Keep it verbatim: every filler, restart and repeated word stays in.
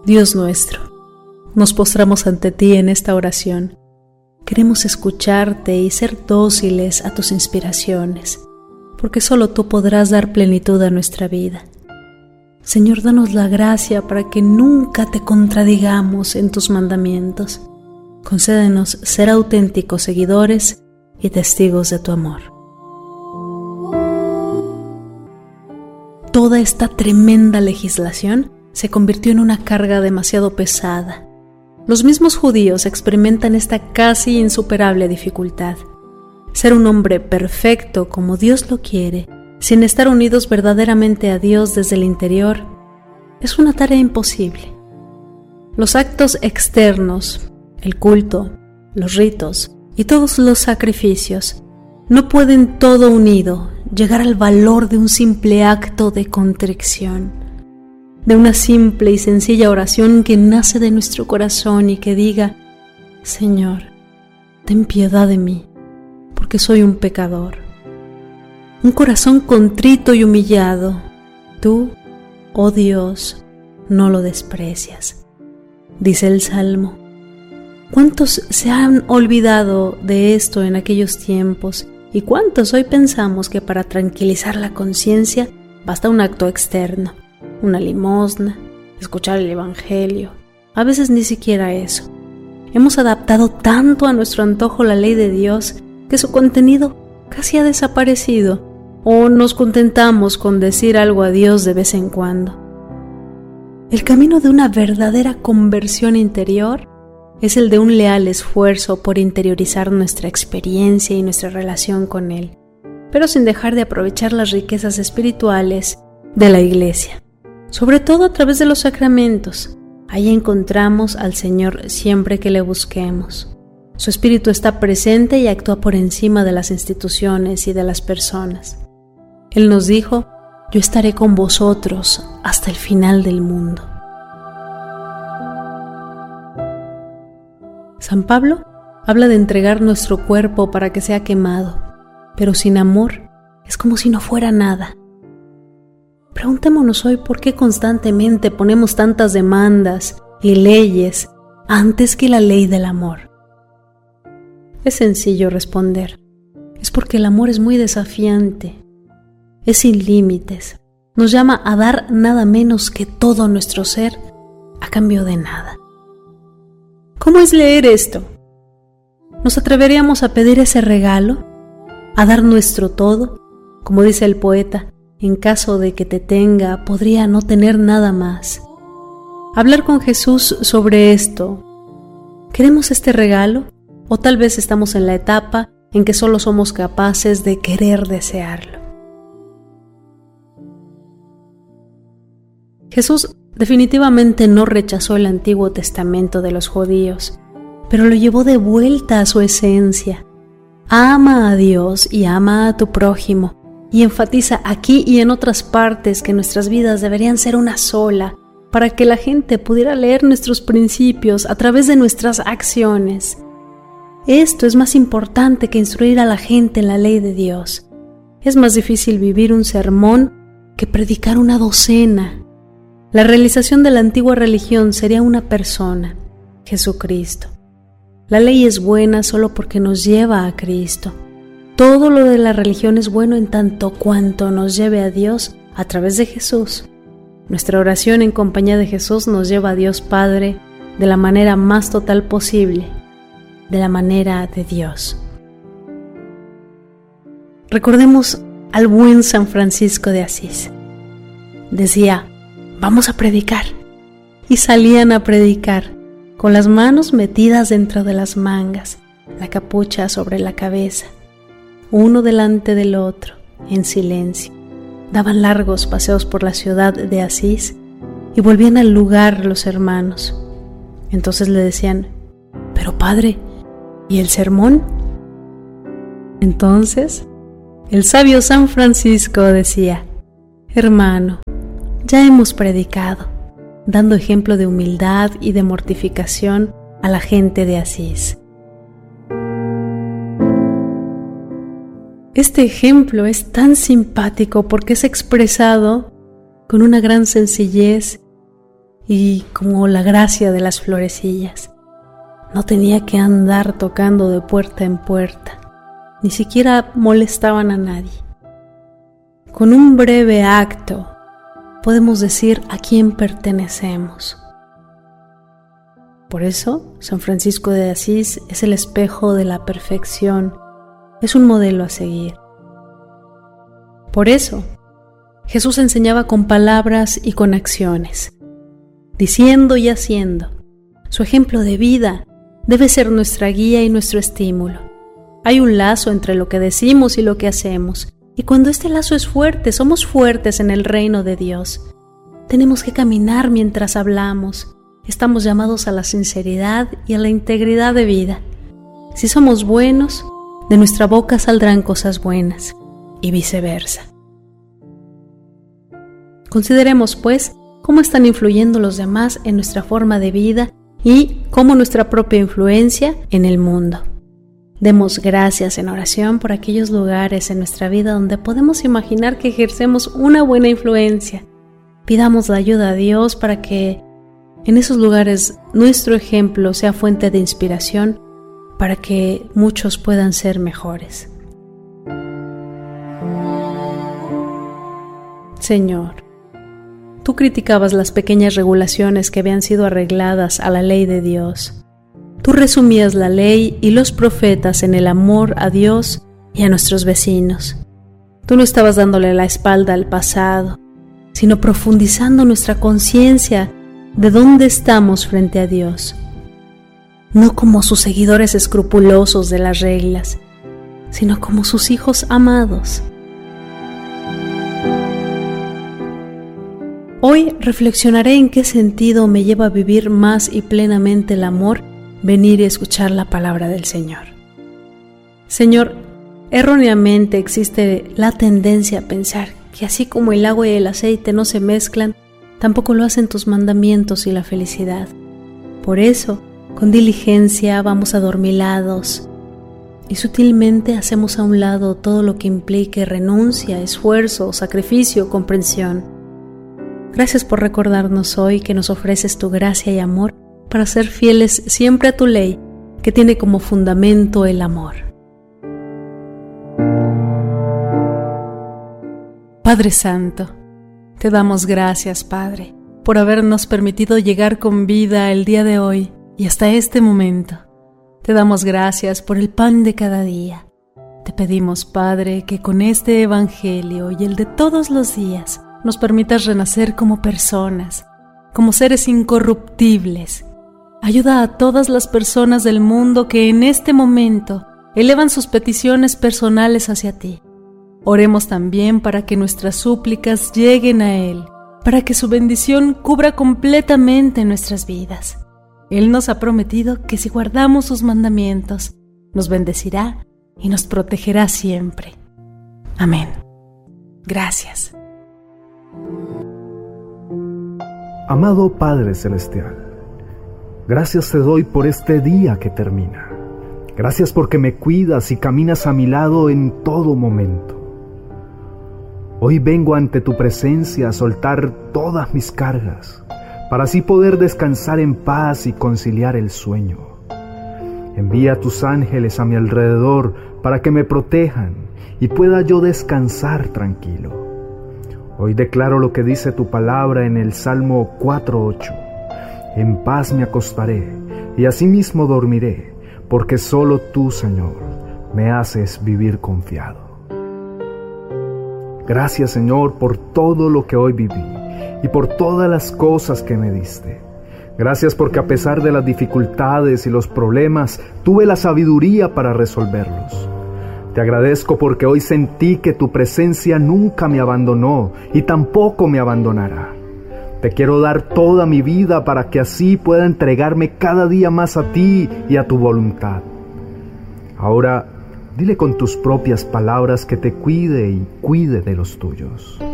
Dios nuestro, nos postramos ante ti en esta oración. Queremos escucharte y ser dóciles a tus inspiraciones, porque solo tú podrás dar plenitud a nuestra vida. Señor, danos la gracia para que nunca te contradigamos en tus mandamientos. Concédenos ser auténticos seguidores y testigos de tu amor. Toda esta tremenda legislación se convirtió en una carga demasiado pesada. Los mismos judíos experimentan esta casi insuperable dificultad. Ser un hombre perfecto como Dios lo quiere, sin estar unidos verdaderamente a Dios desde el interior, es una tarea imposible. Los actos externos, el culto, los ritos y todos los sacrificios no pueden todo unido llegar al valor de un simple acto de contrición, de una simple y sencilla oración que nace de nuestro corazón y que diga: Señor, ten piedad de mí, porque soy un pecador. Un corazón contrito y humillado, tú, oh Dios, no lo desprecias. Dice el Salmo. ¿Cuántos se han olvidado de esto en aquellos tiempos? ¿Y cuántos hoy pensamos que para tranquilizar la conciencia basta un acto externo, una limosna, escuchar el Evangelio? A veces ni siquiera eso. Hemos adaptado tanto a nuestro antojo la ley de Dios que su contenido casi ha desaparecido, o nos contentamos con decir algo a Dios de vez en cuando. El camino de una verdadera conversión interior es el de un leal esfuerzo por interiorizar nuestra experiencia y nuestra relación con Él, pero sin dejar de aprovechar las riquezas espirituales de la Iglesia, sobre todo a través de los sacramentos. Ahí encontramos al Señor siempre que le busquemos. Su Espíritu está presente y actúa por encima de las instituciones y de las personas. Él nos dijo: yo estaré con vosotros hasta el final del mundo. San Pablo habla de entregar nuestro cuerpo para que sea quemado, pero sin amor es como si no fuera nada. Preguntémonos hoy por qué constantemente ponemos tantas demandas y leyes antes que la ley del amor. Es sencillo responder. Es porque el amor es muy desafiante, es sin límites, nos llama a dar nada menos que todo nuestro ser a cambio de nada. ¿Cómo es leer esto? ¿Nos atreveríamos a pedir ese regalo? ¿A dar nuestro todo? Como dice el poeta, en caso de que te tenga, podría no tener nada más. Hablar con Jesús sobre esto. ¿Queremos este regalo? ¿O tal vez estamos en la etapa en que solo somos capaces de querer desearlo? Jesús definitivamente no rechazó el Antiguo Testamento de los judíos, pero lo llevó de vuelta a su esencia. Ama a Dios y ama a tu prójimo, y enfatiza aquí y en otras partes que nuestras vidas deberían ser una sola, para que la gente pudiera leer nuestros principios a través de nuestras acciones. Esto es más importante que instruir a la gente en la ley de Dios. Es más difícil vivir un sermón que predicar una docena. La realización de la antigua religión sería una persona, Jesucristo. La ley es buena solo porque nos lleva a Cristo. Todo lo de la religión es bueno en tanto cuanto nos lleve a Dios a través de Jesús. Nuestra oración en compañía de Jesús nos lleva a Dios Padre de la manera más total posible, de la manera de Dios. Recordemos al buen San Francisco de Asís. Decía: vamos a predicar. Y salían a predicar, con las manos metidas dentro de las mangas, la capucha sobre la cabeza, uno delante del otro, en silencio. Daban largos paseos por la ciudad de Asís y volvían al lugar los hermanos. Entonces le decían: pero padre, ¿y el sermón? Entonces, el sabio San Francisco decía: hermano, ya hemos predicado, dando ejemplo de humildad y de mortificación a la gente de Asís. Este ejemplo es tan simpático porque es expresado con una gran sencillez y como la gracia de las florecillas. No tenía que andar tocando de puerta en puerta, ni siquiera molestaban a nadie. Con un breve acto podemos decir a quién pertenecemos. Por eso, San Francisco de Asís es el espejo de la perfección, es un modelo a seguir. Por eso, Jesús enseñaba con palabras y con acciones, diciendo y haciendo. Su ejemplo de vida debe ser nuestra guía y nuestro estímulo. Hay un lazo entre lo que decimos y lo que hacemos, y cuando este lazo es fuerte, somos fuertes en el reino de Dios. Tenemos que caminar mientras hablamos. Estamos llamados a la sinceridad y a la integridad de vida. Si somos buenos, de nuestra boca saldrán cosas buenas, y viceversa. Consideremos, pues, cómo están influyendo los demás en nuestra forma de vida y cómo nuestra propia influencia en el mundo. Demos gracias en oración por aquellos lugares en nuestra vida donde podemos imaginar que ejercemos una buena influencia. Pidamos la ayuda a Dios para que en esos lugares nuestro ejemplo sea fuente de inspiración para que muchos puedan ser mejores. Señor, tú criticabas las pequeñas regulaciones que habían sido arregladas a la ley de Dios. Tú resumías la ley y los profetas en el amor a Dios y a nuestros vecinos. Tú no estabas dándole la espalda al pasado, sino profundizando nuestra conciencia de dónde estamos frente a Dios. No como sus seguidores escrupulosos de las reglas, sino como sus hijos amados. Hoy reflexionaré en qué sentido me lleva a vivir más y plenamente el amor, venir y escuchar la palabra del Señor. Señor, erróneamente existe la tendencia a pensar que así como el agua y el aceite no se mezclan, tampoco lo hacen tus mandamientos y la felicidad. Por eso, con diligencia vamos adormilados y sutilmente hacemos a un lado todo lo que implique renuncia, esfuerzo, sacrificio, comprensión. Gracias por recordarnos hoy que nos ofreces tu gracia y amor para ser fieles siempre a tu ley, que tiene como fundamento el amor. Padre Santo, te damos gracias, Padre, por habernos permitido llegar con vida el día de hoy y hasta este momento. Te damos gracias por el pan de cada día. Te pedimos, Padre, que con este Evangelio y el de todos los días nos permitas renacer como personas, como seres incorruptibles. Ayuda a todas las personas del mundo que en este momento elevan sus peticiones personales hacia ti. Oremos también para que nuestras súplicas lleguen a Él, para que su bendición cubra completamente nuestras vidas. Él nos ha prometido que si guardamos sus mandamientos, nos bendecirá y nos protegerá siempre. Amén. Gracias. Amado Padre Celestial, gracias te doy por este día que termina. Gracias porque me cuidas y caminas a mi lado en todo momento. Hoy vengo ante tu presencia a soltar todas mis cargas, para así poder descansar en paz y conciliar el sueño. Envía a tus ángeles a mi alrededor para que me protejan y pueda yo descansar tranquilo. Hoy declaro lo que dice tu palabra en el Salmo cuatro ocho. En paz me acostaré y asimismo dormiré, porque solo tú, Señor, me haces vivir confiado. Gracias, Señor, por todo lo que hoy viví y por todas las cosas que me diste. Gracias porque a pesar de las dificultades y los problemas, tuve la sabiduría para resolverlos. Te agradezco porque hoy sentí que tu presencia nunca me abandonó y tampoco me abandonará. Te quiero dar toda mi vida para que así pueda entregarme cada día más a ti y a tu voluntad. Ahora, dile con tus propias palabras que te cuide y cuide de los tuyos.